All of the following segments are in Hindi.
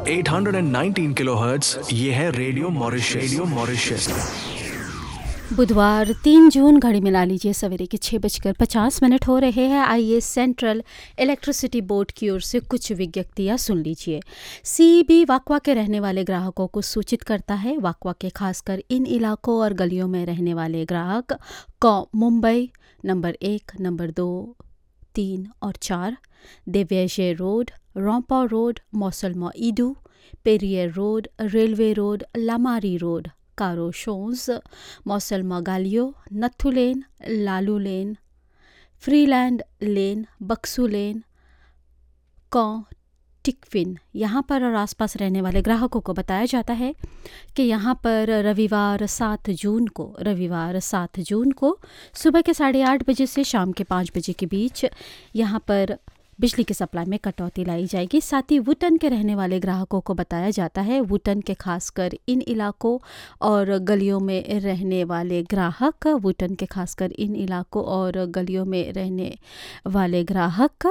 819 किलोहर्ट्ज, ये है रेडियो मॉरिशस। बुधवार 3 जून घड़ी मिला लीजिए सवेरे के 6:50 हो रहे हैं। आइए सेंट्रल इलेक्ट्रिसिटी बोर्ड की ओर से कुछ विज्ञप्तियाँ सुन लीजिए। सीईबी वाकवा के रहने वाले ग्राहकों को सूचित करता है। वाकवा के खासकर इन इलाकों और गलियों में रहने वाले ग्राहक को मुंबई नंबर 1, नंबर 2, 3 और 4, देव्यजे road, रोंपा road, मौसलमा Edu, Periyar road, railway road, लामारी road, कारो शोंस, मौसलमा गालियो, नथु लेन, लालू लेन, फ्रीलैंड लेन, बक्सू लेन, कौ टिकफिन यहाँ पर और आसपास रहने वाले ग्राहकों को बताया जाता है कि यहाँ पर रविवार 7 जून को सुबह के 8:30 बजे से शाम के 5 बजे के बीच यहाँ पर बिजली की सप्लाई में कटौती लाई जाएगी। साथ ही वुटन के रहने वाले ग्राहकों को बताया जाता है, वुटन के खासकर इन इलाकों और गलियों में रहने वाले ग्राहक, वुटन के खासकर इन इलाकों और गलियों में रहने वाले ग्राहक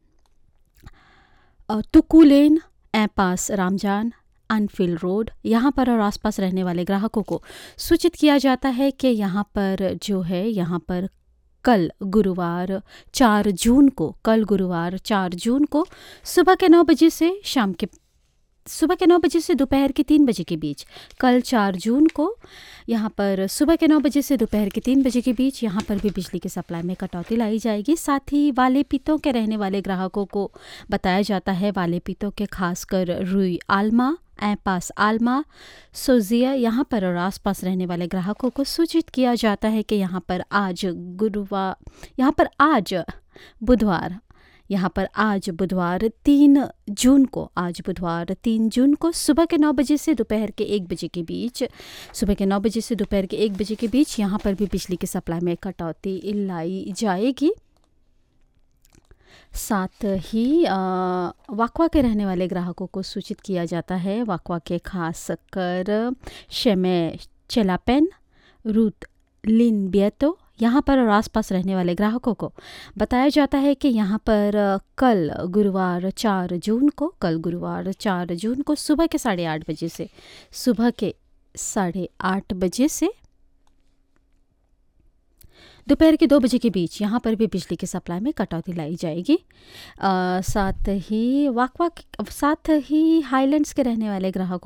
तुकू लेन, पास रामजान, अनफिल रोड यहाँ पर और आसपास रहने वाले ग्राहकों को सूचित किया जाता है कि यहाँ पर कल गुरुवार 4 जून को सुबह के 9 बजे से दोपहर के 3 बजे के बीच, कल 4 जून को यहाँ पर सुबह के 9 बजे से दोपहर के 3 बजे के बीच यहाँ पर भी बिजली की सप्लाई में कटौती लाई जाएगी। साथ ही वाले पीतों के रहने वाले ग्राहकों को बताया जाता है, वाले पीतों के खासकर रुई आलमा, पास आलमा, सोजिया यहाँ पर और आसपास रहने वाले ग्राहकों को सूचित किया जाता है कि यहाँ पर आज बुधवार 3 जून को सुबह के 9 बजे से दोपहर के 1 बजे के बीच यहाँ पर भी बिजली की सप्लाई में कटौती लाई जाएगी। साथ ही वाकवा के रहने वाले ग्राहकों को सूचित किया जाता है, वाकवा के खास कर शेमे चेलापेन, रूथ लिन बियतो यहाँ पर और आसपास रहने वाले ग्राहकों को बताया जाता है कि यहाँ पर कल गुरुवार 4 जून को सुबह के 8:30 बजे से दोपहर के 2 बजे के बीच यहाँ पर भी बिजली की सप्लाई में कटौती लाई जाएगी। साथ ही हाईलैंड्स के रहने वाले ग्राहकों